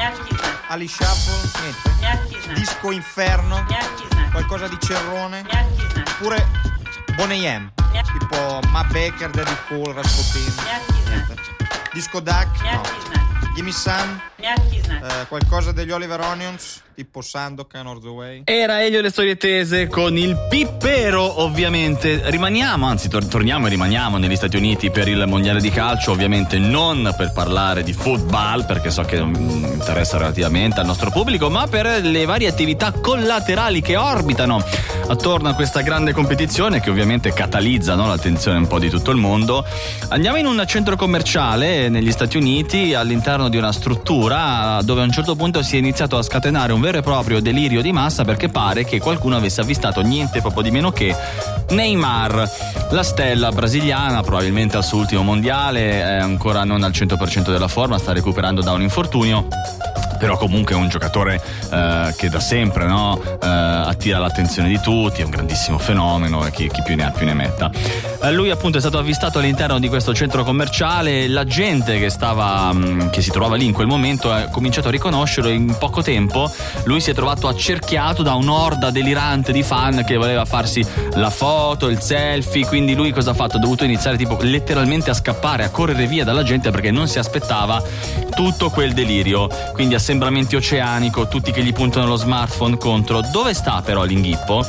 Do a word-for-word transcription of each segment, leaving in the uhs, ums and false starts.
Ali Shuffle, niente. Disco Inferno, qualcosa di Cerrone, oppure Boney M, tipo Matt Baker, David Cole, Rasputin, niente. Disco Duck, no. Gimme Some, eh, qualcosa degli Oliver Onions, tipo Sandokan or The Way. Era Elio e le storie tese con il pippero, ovviamente. Rimaniamo, anzi tor- torniamo e rimaniamo negli Stati Uniti per il mondiale di calcio, ovviamente non per parlare di football, perché so che non interessa relativamente al nostro pubblico, ma per le varie attività collaterali che orbitano attorno a questa grande competizione, che ovviamente catalizzano l'attenzione un po' di tutto il mondo. Andiamo in un centro commerciale negli Stati Uniti, all'interno di una struttura dove a un certo punto si è iniziato a scatenare un vero e proprio delirio di massa, perché pare che qualcuno avesse avvistato niente proprio di meno che Neymar, la stella brasiliana, probabilmente al suo ultimo mondiale, è ancora non al cento per cento della forma, sta recuperando da un infortunio, però comunque è un giocatore eh, che da sempre, no, eh, attira l'attenzione di tutti, è un grandissimo fenomeno e chi, chi più ne ha più ne metta. Eh, lui appunto è stato avvistato all'interno di questo centro commerciale, la gente che stava mh, che si trovava lì in quel momento ha cominciato a riconoscerlo e in poco tempo lui si è trovato accerchiato da un'orda delirante di fan che voleva farsi la foto, il selfie, quindi lui cosa ha fatto? Ha dovuto iniziare tipo letteralmente a scappare, a correre via dalla gente perché non si aspettava tutto quel delirio, quindi assembramenti oceanico, tutti che gli puntano lo smartphone contro. Dove sta però l'inghippo?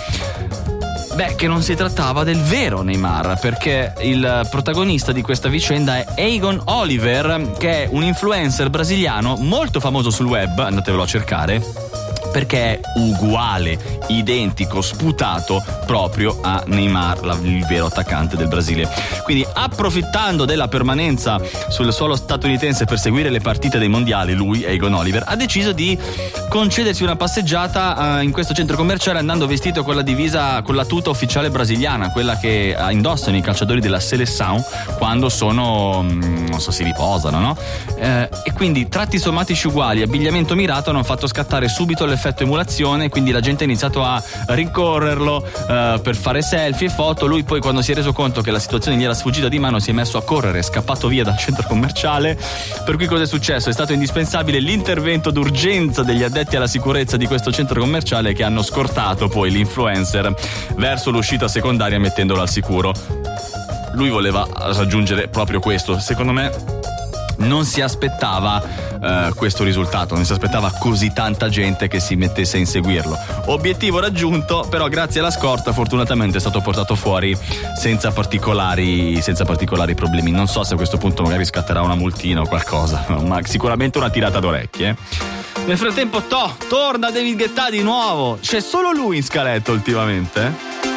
Beh, che non si trattava del vero Neymar, perché il protagonista di questa vicenda è Egon Oliver, che è un influencer brasiliano molto famoso sul web, andatevelo a cercare, perché è uguale, identico, sputato proprio a Neymar, la, il vero attaccante del Brasile. Quindi, approfittando della permanenza sul suolo statunitense per seguire le partite dei mondiali, lui, Egon Oliver, ha deciso di concedersi una passeggiata uh, in questo centro commerciale, andando vestito con la divisa, con la tuta ufficiale brasiliana, quella che uh, indossano i calciatori della Seleção quando sono, um, non so, si riposano, no? Uh, e quindi tratti somatici uguali, abbigliamento mirato hanno fatto scattare subito l'effetto emulazione, quindi la gente ha iniziato a rincorrerlo uh, per fare selfie e foto. Lui poi, quando si è reso conto che la situazione gli era sfuggita di mano, si è messo a correre, è scappato via dal centro commerciale. Per cui cosa è successo? È stato indispensabile l'intervento d'urgenza degli addetti alla sicurezza di questo centro commerciale, che hanno scortato poi l'influencer verso l'uscita secondaria mettendolo al sicuro. Lui voleva raggiungere proprio questo, secondo me non si aspettava uh, questo risultato, non si aspettava così tanta gente che si mettesse a inseguirlo. Obiettivo raggiunto, però grazie alla scorta fortunatamente è stato portato fuori senza particolari senza particolari problemi. Non so se a questo punto magari scatterà una multina o qualcosa, ma sicuramente una tirata d'orecchie. Nel frattempo to, torna David Guetta di nuovo, c'è solo lui in scaletta ultimamente.